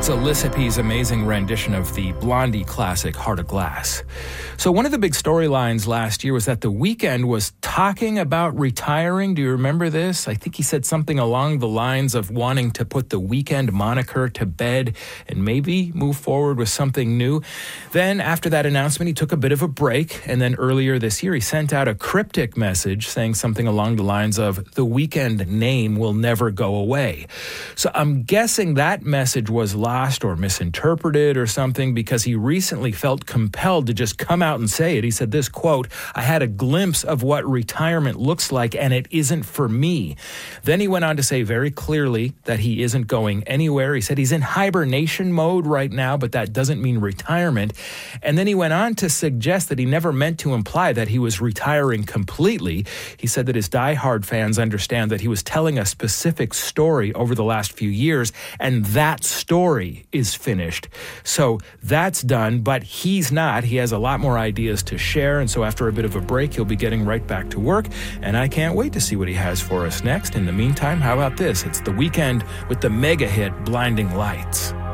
That's Alyssa P's amazing rendition of the Blondie classic, Heart of Glass. So one of the big storylines last year was that The Weeknd was talking about retiring. Do you remember this? I think he said something along the lines of wanting to put the Weeknd moniker to bed and maybe move forward with something new. Then after that announcement, he took a bit of a break. And then earlier this year, he sent out a cryptic message saying something along the lines of, the Weeknd name will never go away. So I'm guessing that message was lost or misinterpreted or something, because he recently felt compelled to just come out and say it. He said this, quote, "I had a glimpse of what retirement looks like and it isn't for me." Then he went on to say very clearly that he isn't going anywhere. He said he's in hibernation mode right now, but that doesn't mean retirement. And then he went on to suggest that he never meant to imply that he was retiring completely. He said that his diehard fans understand that he was telling a specific story over the last few years, and that story is finished. So that's done, but he's not. He has a lot more ideas to share, and so after a bit of a break, he'll be getting right back to work, and I can't wait to see what he has for us next. In the meantime, how about this? It's The Weeknd with the mega hit Blinding Lights.